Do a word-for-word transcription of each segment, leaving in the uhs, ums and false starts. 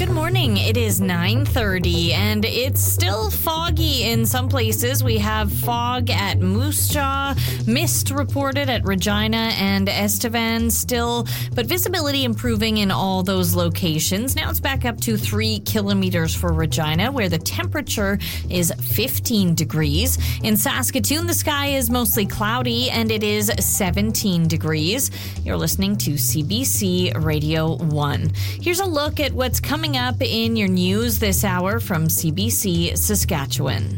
Good morning. It is nine thirty and it's still foggy in some places. We have fog at Moose Jaw, mist reported at Regina and Estevan still, but visibility improving in all those locations. Now it's back up to three kilometers for Regina, where the temperature is fifteen degrees. In Saskatoon, the sky is mostly cloudy and it is seventeen degrees. You're listening to C B C Radio one. Here's a look at what's coming up in your news this hour from C B C Saskatchewan.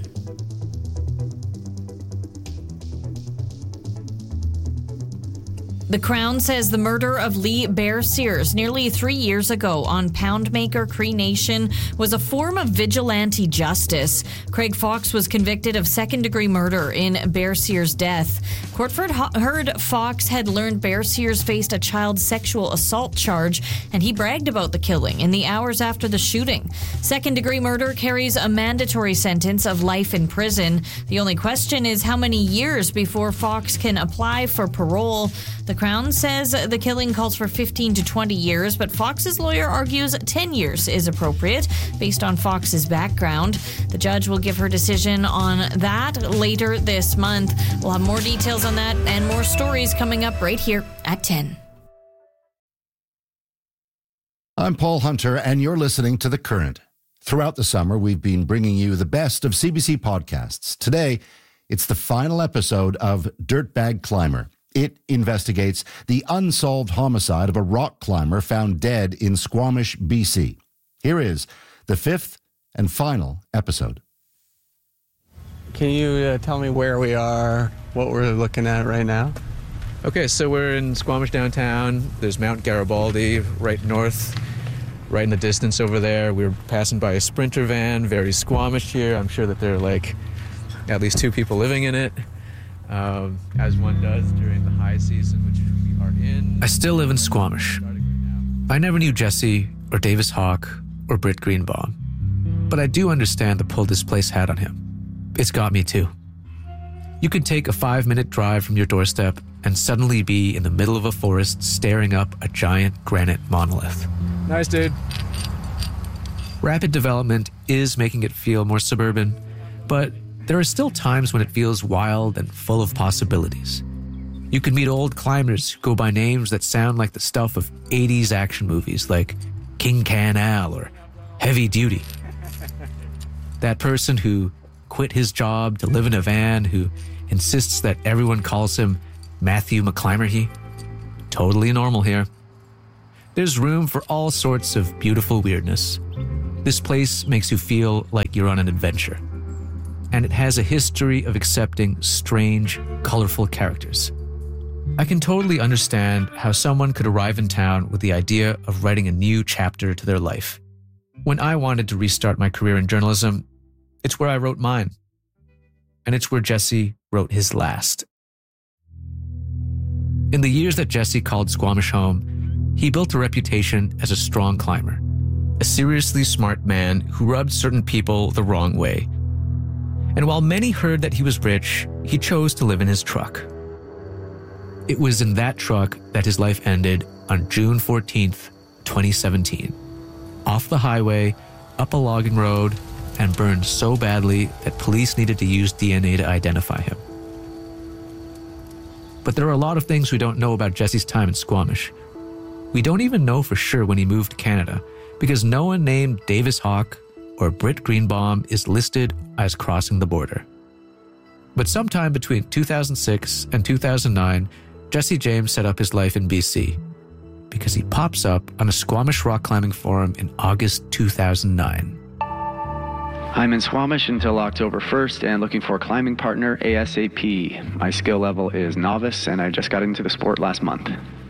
The Crown says the murder of Lee Bear Sears nearly three years ago on Poundmaker Cree Nation was a form of vigilante justice. Craig Fox was convicted of second-degree murder in Bear Sears' death. Courtford heard Fox had learned Bear Sears faced a child sexual assault charge, and he bragged about the killing in the hours after the shooting. Second-degree murder carries a mandatory sentence of life in prison. The only question is how many years before Fox can apply for parole. The Crown says the killing calls for fifteen to twenty years, but Fox's lawyer argues ten years is appropriate based on Fox's background. The judge will give her decision on that later this month. We'll have more details on that and more stories coming up right here at ten. I'm Paul Hunter, and you're listening to The Current. Throughout the summer, we've been bringing you the best of C B C podcasts. Today, it's the final episode of Dirtbag Climber. It investigates the unsolved homicide of a rock climber found dead in Squamish, B C. Here is the fifth and final episode. Can you uh, tell me where we are, what we're looking at right now? Okay, so we're in Squamish downtown. There's Mount Garibaldi right north, right in the distance over there. We're passing by a Sprinter van, very Squamish here. I'm sure that there are like at least two people living in it. Um, as one does during the high season, which we are in. I still live in Squamish. I never knew Jesse or Davis Hawk or Britt Greenbaum, but I do understand the pull this place had on him. It's got me too. You could take a five-minute drive from your doorstep and suddenly be in the middle of a forest staring up a giant granite monolith. Nice, dude. Rapid development is making it feel more suburban, but there are still times when it feels wild and full of possibilities. You can meet old climbers who go by names that sound like the stuff of eighties action movies like King Can Al or Heavy Duty. That person who quit his job to live in a van, who insists that everyone calls him Matthew McClimberhy. Totally normal here. There's room for all sorts of beautiful weirdness. This place makes you feel like you're on an adventure. And it has a history of accepting strange, colorful characters. I can totally understand how someone could arrive in town with the idea of writing a new chapter to their life. When I wanted to restart my career in journalism, it's where I wrote mine. And it's where Jesse wrote his last. In the years that Jesse called Squamish home, he built a reputation as a strong climber, a seriously smart man who rubbed certain people the wrong way. And while many heard that he was rich, he chose to live in his truck. It was in that truck that his life ended on June fourteenth, twenty seventeen. Off the highway, up a logging road, and burned so badly that police needed to use D N A to identify him. But there are a lot of things we don't know about Jesse's time in Squamish. We don't even know for sure when he moved to Canada, because no one named Davis Hawk or Britt Greenbaum is listed as crossing the border. But sometime between two thousand six and two thousand nine, Jesse James set up his life in B C because he pops up on a Squamish rock climbing forum in August two thousand nine. I'm in Squamish until October first and looking for a climbing partner ASAP. My skill level is novice and I just got into the sport last month.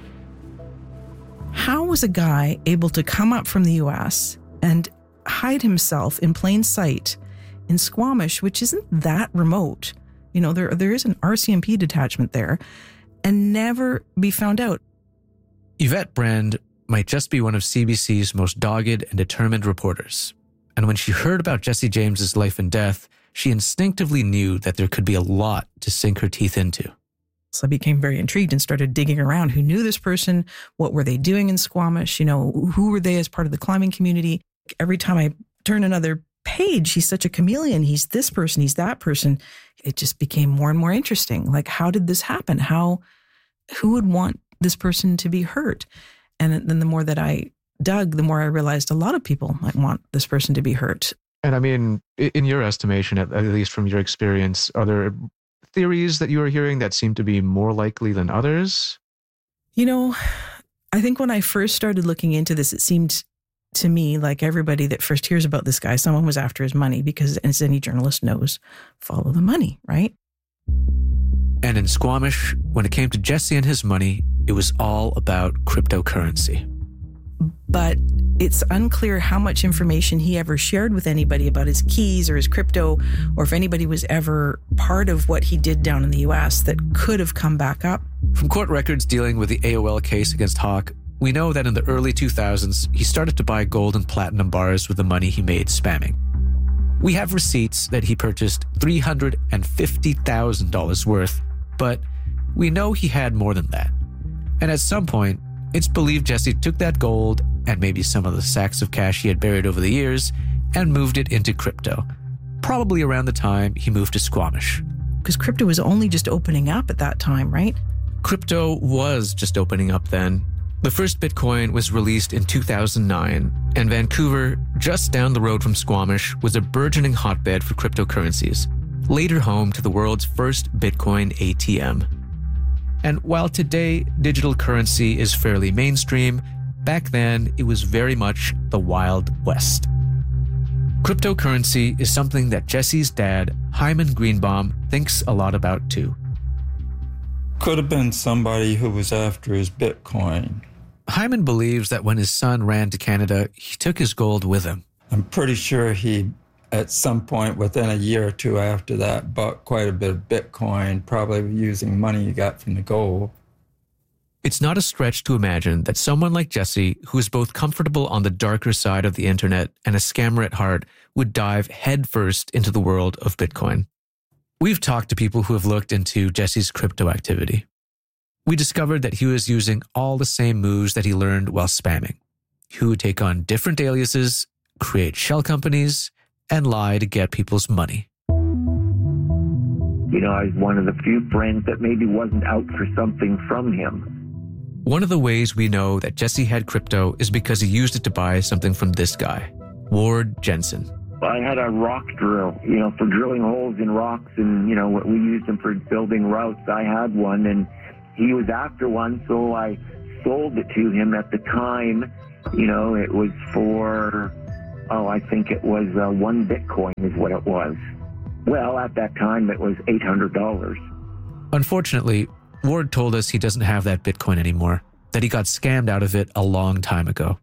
How was a guy able to come up from the U S and hide himself in plain sight in Squamish, which isn't that remote? You know, there there is an R C M P detachment there, and never be found out. Yvette Brand might just be one of C B C's most dogged and determined reporters. And when she heard about Jesse James's life and death, she instinctively knew that there could be a lot to sink her teeth into. So I became very intrigued and started digging around. Who knew this person? What were they doing in Squamish? You know, who were they as part of the climbing community? Every time I turn another page, he's such a chameleon. He's this person, he's that person. It just became more and more interesting. Like, how did this happen? How, who would want this person to be hurt? And then the more that I dug, the more I realized a lot of people might want this person to be hurt. And I mean, in your estimation, at, at least from your experience, are there theories that you are hearing that seem to be more likely than others? You know, I think when I first started looking into this, it seemed to me like everybody that first hears about this guy, someone was after his money because, as any journalist knows, follow the money, right? And in Squamish, when it came to Jesse and his money, it was all about cryptocurrency. But it's unclear how much information he ever shared with anybody about his keys or his crypto, or if anybody was ever part of what he did down in the U S that could have come back up. From court records dealing with the A O L case against Hawk, we know that in the early two thousands, he started to buy gold and platinum bars with the money he made spamming. We have receipts that he purchased three hundred fifty thousand dollars worth, but we know he had more than that. And at some point, it's believed Jesse took that gold and maybe some of the sacks of cash he had buried over the years and moved it into crypto, probably around the time he moved to Squamish. Because crypto was only just opening up at that time, right? Crypto was just opening up then. The first Bitcoin was released in two thousand nine, and Vancouver, just down the road from Squamish, was a burgeoning hotbed for cryptocurrencies, later home to the world's first Bitcoin A T M. And while today digital currency is fairly mainstream, back then it was very much the Wild West. Cryptocurrency is something that Jesse's dad, Hyman Greenbaum, thinks a lot about too. Could have been somebody who was after his Bitcoin. Hyman believes that when his son ran to Canada, he took his gold with him. I'm pretty sure he, at some point within a year or two after that, bought quite a bit of Bitcoin, probably using money he got from the gold. It's not a stretch to imagine that someone like Jesse, who is both comfortable on the darker side of the internet and a scammer at heart, would dive headfirst into the world of Bitcoin. We've talked to people who have looked into Jesse's crypto activity. We discovered that he was using all the same moves that he learned while spamming. He would take on different aliases, create shell companies, and lie to get people's money. You know, I was one of the few friends that maybe wasn't out for something from him. One of the ways we know that Jesse had crypto is because he used it to buy something from this guy, Ward Jensen. I had a rock drill, you know, for drilling holes in rocks, and, you know, we used them for building routes. I had one, and he was after one, so I sold it to him. At the time. You know, it was for, oh, I think it was uh, one Bitcoin is what it was. Well, at that time, it was eight hundred dollars. Unfortunately, Ward told us he doesn't have that Bitcoin anymore, that he got scammed out of it a long time ago.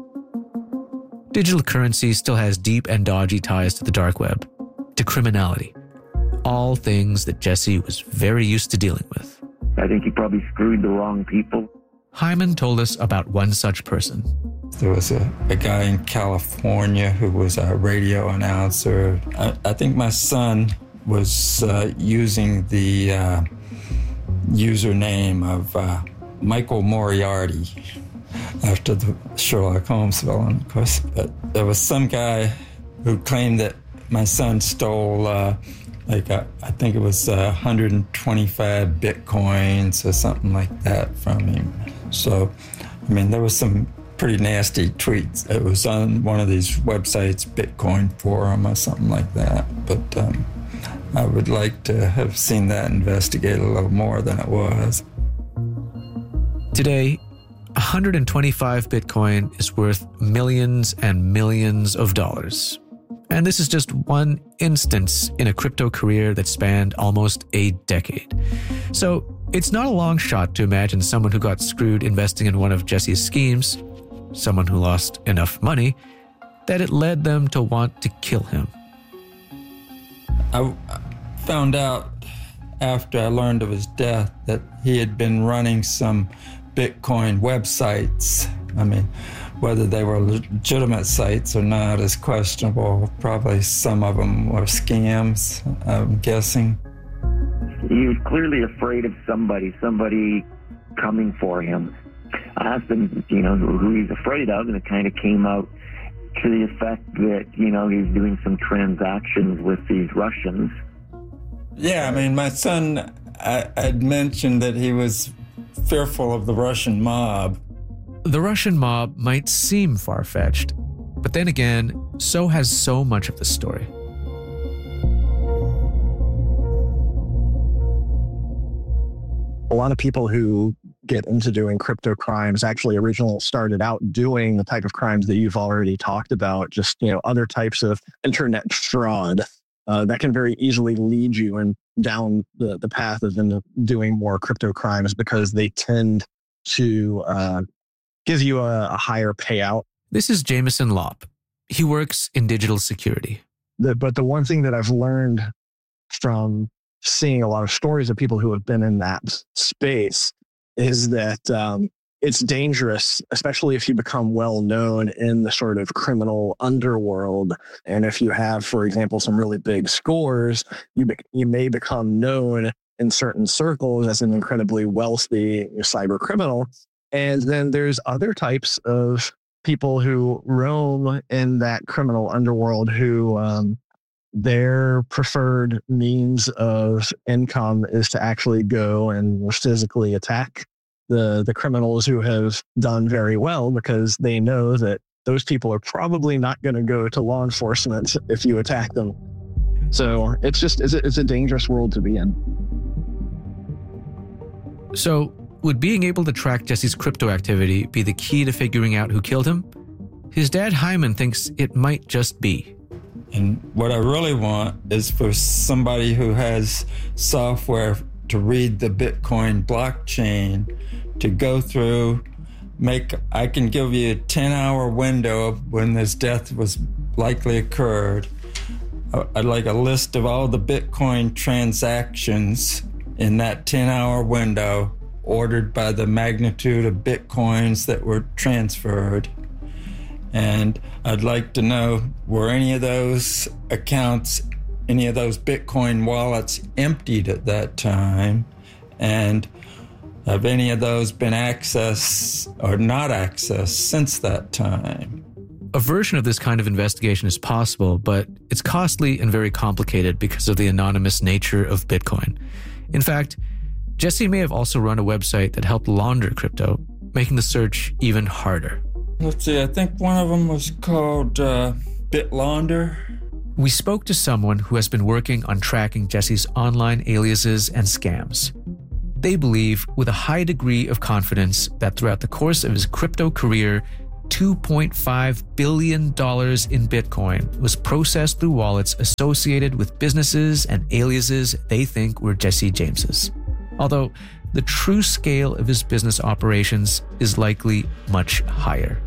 Digital currency still has deep and dodgy ties to the dark web, to criminality, all things that Jesse was very used to dealing with. I think he probably screwed the wrong people. Hyman told us about one such person. There was a, a guy in California who was a radio announcer. I, I think my son was uh, using the uh, username of uh, Michael Moriarty after the Sherlock Holmes villain, of course. But there was some guy who claimed that my son stole, uh, like, a, I think it was uh, one hundred twenty-five Bitcoins or something like that from him. So, I mean, there was some pretty nasty tweets. It was on one of these websites, Bitcoin Forum or something like that. But um, I would like to have seen that investigated a little more than it was. Today, one hundred twenty-five Bitcoin is worth millions and millions of dollars. And this is just one instance in a crypto career that spanned almost a decade. So it's not a long shot to imagine someone who got screwed investing in one of Jesse's schemes, someone who lost enough money, that it led them to want to kill him. I found out after I learned of his death that he had been running some Bitcoin websites. I mean, whether they were legitimate sites or not is questionable. Probably some of them were scams, I'm guessing. He was clearly afraid of somebody, somebody coming for him. I asked him, you know, who he's afraid of, and it kind of came out to the effect that, you know, he's doing some transactions with these Russians. Yeah, I mean, my son I, I'd mentioned that he was fearful of the Russian mob. The Russian mob might seem far-fetched, but then again, so has so much of the story. A lot of people who get into doing crypto crimes actually originally started out doing the type of crimes that you've already talked about, just, you know, other types of internet fraud uh, that can very easily lead you and down the, the path of into doing more crypto crimes because they tend to uh, give you a, a higher payout. This is Jameson Lopp. He works in digital security. The, but the one thing that I've learned from seeing a lot of stories of people who have been in that space is that um, it's dangerous, especially if you become well known in the sort of criminal underworld. And if you have, for example, some really big scores, you be- you may become known in certain circles as an incredibly wealthy cyber criminal. And then there's other types of people who roam in that criminal underworld who um, their preferred means of income is to actually go and physically attack the, the criminals who have done very well, because they know that those people are probably not going to go to law enforcement if you attack them. So it's just, it's a, it's a dangerous world to be in. So would being able to track Jesse's crypto activity be the key to figuring out who killed him? His dad, Hyman, thinks it might just be. And what I really want is for somebody who has software to read the Bitcoin blockchain to go through, make, I can give you a ten hour window of when this death was likely occurred. I'd like a list of all the Bitcoin transactions in that ten hour window, ordered by the magnitude of Bitcoins that were transferred. And I'd like to know, were any of those accounts, any of those Bitcoin wallets emptied at that time? And have any of those been accessed or not accessed since that time? A version of this kind of investigation is possible, but it's costly and very complicated because of the anonymous nature of Bitcoin. In fact, Jesse may have also run a website that helped launder crypto, making the search even harder. Let's see, I think one of them was called uh, BitLaunder. We spoke to someone who has been working on tracking Jesse's online aliases and scams. They believe with a high degree of confidence that throughout the course of his crypto career, two point five billion dollars in Bitcoin was processed through wallets associated with businesses and aliases they think were Jesse James's. Although the true scale of his business operations is likely much higher.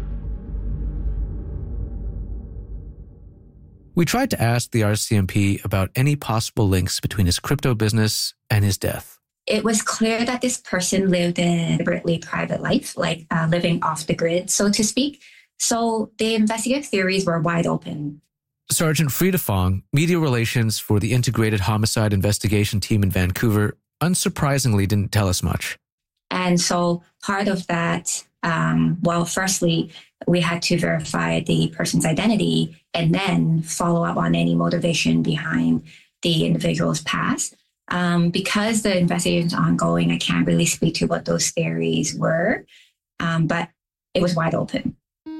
We tried to ask the R C M P about any possible links between his crypto business and his death. It was clear that this person lived a deliberately private life, like uh, living off the grid, so to speak. So the investigative theories were wide open. Sergeant Frida Fong, media relations for the Integrated Homicide Investigation Team in Vancouver, unsurprisingly didn't tell us much. And so part of that, um, well, firstly, we had to verify the person's identity and then follow up on any motivation behind the individual's past. Um, because the investigation is ongoing, I can't really speak to what those theories were, um, but it was wide open.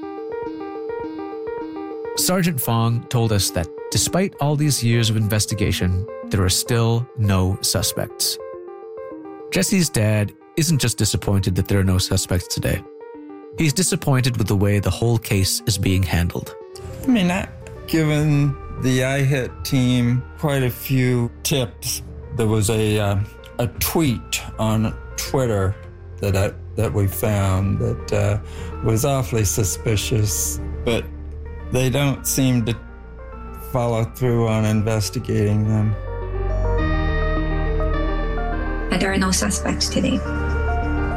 Sergeant Fong told us that despite all these years of investigation, there are still no suspects. Jesse's dad isn't just disappointed that there are no suspects today. He's disappointed with the way the whole case is being handled. I mean, I've given the I H I T team quite a few tips. There was a uh, a tweet on Twitter that I, that we found that uh, was awfully suspicious, but they don't seem to follow through on investigating them. But there are no suspects today.